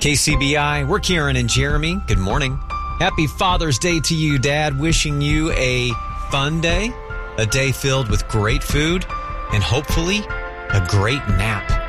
KCBI, we're Kieran and Jeremy. Good morning. Happy Father's Day to you, Dad. Wishing you a fun day, a day filled with great food, and hopefully a great nap.